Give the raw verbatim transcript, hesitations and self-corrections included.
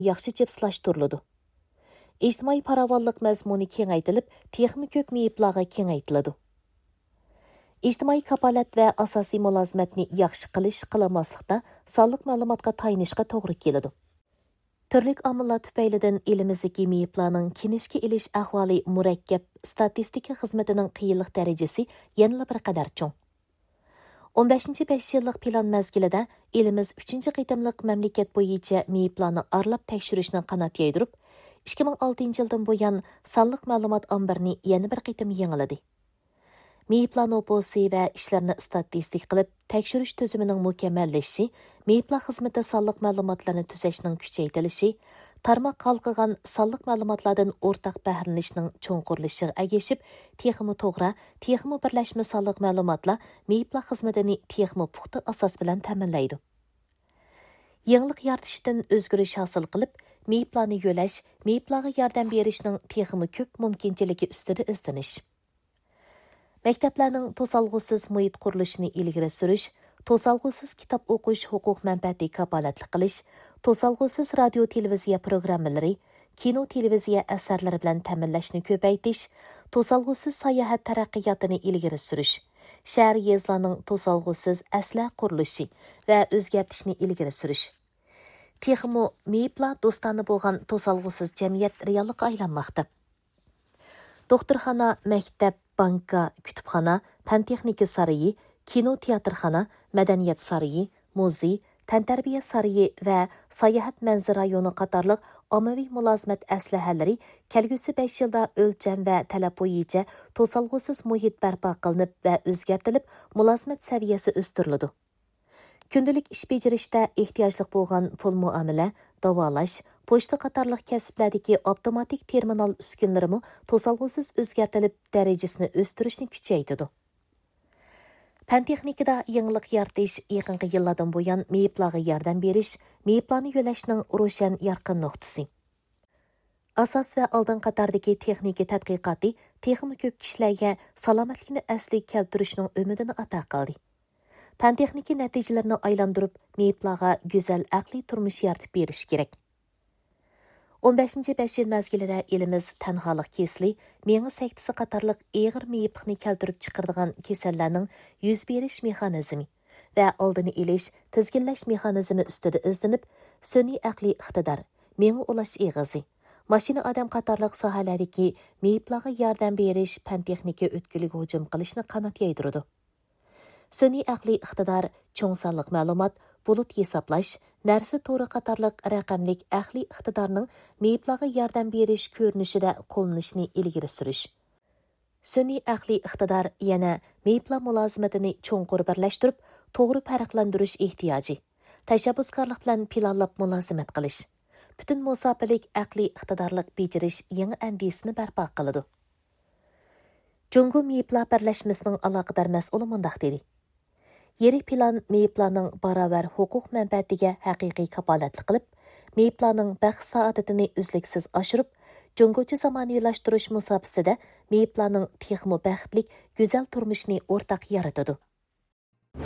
yaxshi jipslashtiriladi. İctimai paravanlıq məzmuni kengaytilib, texmi köp meyiplarga kengaytiladi. İctimai kapalat və asasi mülazimətni yaxşı qilish qılamaslıqda sonliq ma'lumotga tayinishga to'g'ri keladi. Turlik omillar tufaylidan elimizdagi meyiplarning kinishga ilish ahvoli murakkab, statistika xizmatining qiyinlik darajasi yana bir qadar cho'ng. o'n beshinchi besh yillik plan mezgilida elimiz uchinchi qitimliq mamlakat bo'yicha meyiplarni aralab tekshirishni qanot yaydirib, ikki ming oltinchi yildan buyon sonliq ma'lumot ombirini yana bir qitim yangiladi. Meyiplar noposi va ishlarni statistik qilib, tekshirish tuzimining mukammallashishi, meyiplar xizmati sonliq ma'lumotlarni tuzashning kuchaytirilishi, tarmoq qalqigan sonliq ma'lumotlardan o'rtaq bahrilanishning cho'nqurlashiga agashib, texmi to'g'ri, texmi birlashma sonliq ma'lumotlar meyiplar xizmatini texmi puxta asos bilan ta'minlaydi. Yangilik yaratishdan o'zgarish hosil qilib, meyiplarni yo'lash, meyiplarga yordam berishning texmi ko'p mumkinchiligi ustida izdanish. Maktablarning to'solg'usiz muhit qurilishini ilgari surish, to'solg'usiz kitob o'qish huquq manfaati kapolatli qilish, to'solg'usiz radio televiziya programmalari, kino televiziya asarlari bilan ta'minlashni ko'paytirish, to'solg'usiz sayohat taraqqiyotini ilgari surish, shahar yezlarning to'solg'usiz asla qurilishi va o'zgartishni ilgari surish. Texmo meyiplar do'stona bo'lgan to'solg'usiz jamiyat reallikqa aylanmoqda. Doktorxona, maktab, banka, kutubxona, fan texnika sarayi, kino teatrxona, madaniyat sarayi, muzey, tantarbiya sarayi va sayohat manzara rayoni qatorliq ommaviy mulozimat aslahalari kelgusi besh yilda o'lcham va talab bo'yicha to'solg'usiz muhit barpo qilinib va o'zgartirilib, mulozimat saviyasi o'stiriladi. Kundalik ish bajarishda ehtiyojli bo'lgan pul muomala, davolash, pochta qatorliq kasblardagi avtomatik terminal uskunlarimi to'solg'usiz o'zgartirilib, darajasini o'stirishni kuchaytirdi. Fan texnikada yangilik yaratish yaqinqi yillardan buyon meyiplarga yordam berish, meyiplarni yo'lashning ro'shan yorqin nuqtasi. Asos va oldin qatordagi texnika tadqiqoti texmi ko'p kishilarga salomatlikni asliga keltirishning umidini ato qildi. Fan texnika natijalarini aylantirib, meyiplarga go'zal aqliy turmush yaratib berish kerak. o'n beshinchi besh yil mezgilida elimiz tanholik kesli, mengi sektisi qatorliq eg'ir meyiplikni keltirib chiqaradigan kasallarning yuz berish mexanizmi va oldini elish, tizginlash mexanizmi ustida izlanib, sun'iy aqliy iqtidor, mengi ulash eg'izi, mashina odam qatorliq sohalardagi meyiplarga yordam berish fan texnika o'tkiliga hujum qilishni qanot yaydiradi. Sun'iy aqliy iqtidor, cho'ng sonliq ma'lumot, bulut hisoblash, narsa to'g'ri qatorliq raqamlik aqliy iqtidorning meyiplarga yordam berish ko'rinishida qo'llanishni ilgari surish. Sun'iy aqliy iqtidor yana meyiplar mulozimatini cho'nqur birlashtirib, to'g'ri farqlantirish ehtiyoji, tashabbuskorlik bilan planlab mulozimat qilish, butun musofirlik aqliy iqtidorlik bejirish yangi andisini barpo qiladi. Jungo meyiplar birlashmasining aloqador mas'uli mundaq dedi. Yirik plan meyiplarning barobar huquq manfaatiga haqiqiy kapolatlik qilib, meyiplarning baxt saodatini uzluksiz oshirib, jungocha zamoniylashtirish musofasida meyiplarning texmi baxtlik, go'zal turmushni o'rtaq yaratadi.